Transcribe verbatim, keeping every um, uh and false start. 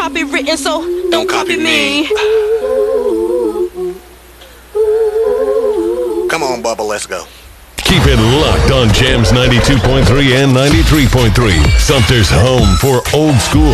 copywritten, so don't, Don't copy copy me. me. Come on, Bubba, let's go. Keep it locked on Jams ninety-two point three and ninety-three point three. Sumter's home for old school